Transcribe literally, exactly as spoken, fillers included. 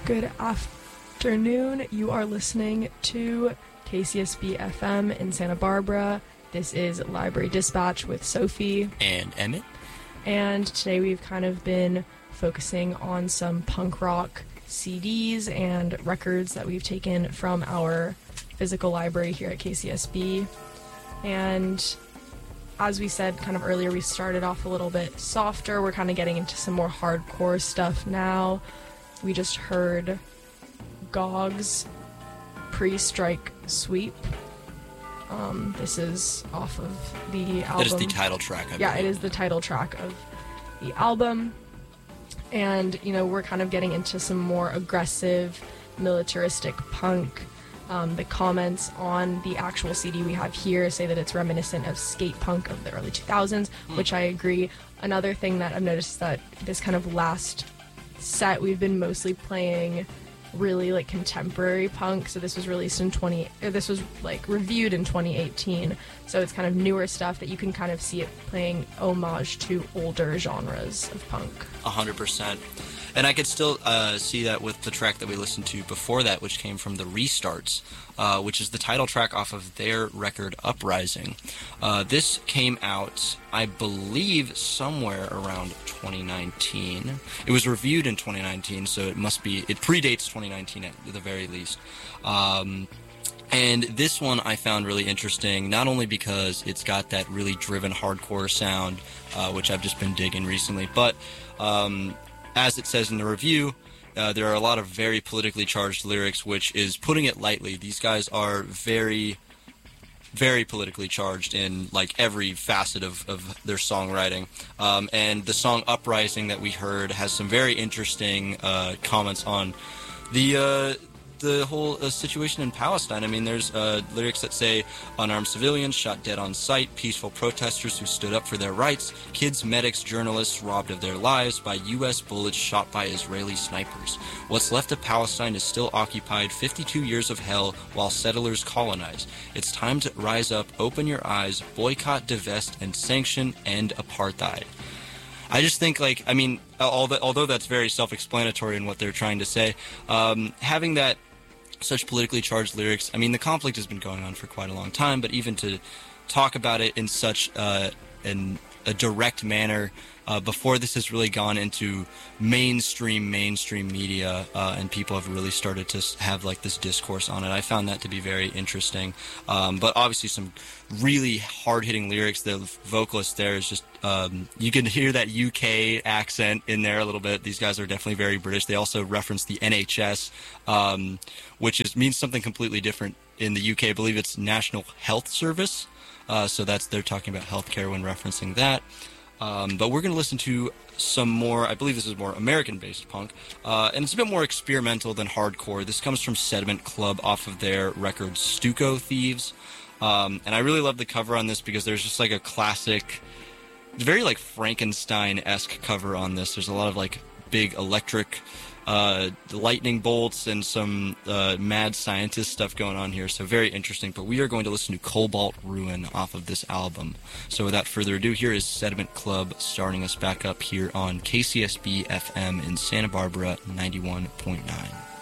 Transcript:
Good afternoon. You are listening to K C S B F M in Santa Barbara. This is Library Dispatch with Sophie. And Emmett. And today we've kind of been focusing on some punk rock C Ds and records that we've taken from our physical library here at K C S B. And as we said kind of earlier, we started off a little bit softer. We're kind of getting into some more hardcore stuff now. We just heard G O G's Pre-Strike Sweep. Um, this is off of the album. That is the title track, I Yeah, believe. it is the title track of the album. And, you know, we're kind of getting into some more aggressive, militaristic punk. Um, the comments on the actual C D we have here say that it's reminiscent of skate punk of the early two thousands, mm. which I agree. Another thing that I've noticed is that this kind of last set we've been mostly playing really like contemporary punk. So this was released in twenty or this was like reviewed in twenty eighteen, so it's kind of newer stuff that you can kind of see it playing homage to older genres of punk. A hundred percent. And I could still uh, see that with the track that we listened to before that, which came from the Restarts, uh, which is the title track off of their record Uprising. Uh, this came out, I believe, somewhere around twenty nineteen. It was reviewed in twenty nineteen, so it must be, it predates twenty nineteen at the very least. Um, and this one I found really interesting, not only because it's got that really driven hardcore sound, uh, which I've just been digging recently, but um, as it says in the review, uh, there are a lot of very politically charged lyrics, which is putting it lightly. These guys are very, very politically charged in like every facet of, of their songwriting. Um, and the song Uprising that we heard has some very interesting uh, comments on the uh, the whole uh, situation in Palestine. I mean, there's uh, lyrics that say unarmed civilians shot dead on sight, peaceful protesters who stood up for their rights, kids, medics, journalists robbed of their lives by U S bullets shot by Israeli snipers. What's left of Palestine is still occupied, fifty-two years of hell while settlers colonize. It's time to rise up, open your eyes, boycott, divest, and sanction, end apartheid. I just think, like, I mean, although, although that's very self-explanatory in what they're trying to say, um, having that such politically charged lyrics, I mean, the conflict has been going on for quite a long time, but even to talk about it in such uh, an, a direct manner uh, before this has really gone into mainstream, mainstream media, uh, and people have really started to have, like, this discourse on it, I found that to be very interesting. Um, but obviously some really hard-hitting lyrics. The vocalist there is just, um, you can hear that U K accent in there a little bit. These guys are definitely very British. They also reference the N H S, um, which is means something completely different in the U K. I believe it's National Health Service. Uh, so that's they're talking about healthcare when referencing that. Um, but we're going to listen to some more, I believe this is more American-based punk, uh, and it's a bit more experimental than hardcore. This comes from Sediment Club off of their record Stucco Thieves. Um, and I really love the cover on this because there's just like a classic, very like Frankenstein-esque cover on this. There's a lot of like big electric uh, lightning bolts and some uh, mad scientist stuff going on here. So very interesting. But we are going to listen to Cobalt Ruin off of this album. So without further ado, here is Sediment Club starting us back up here on K C S B F M in Santa Barbara ninety-one point nine.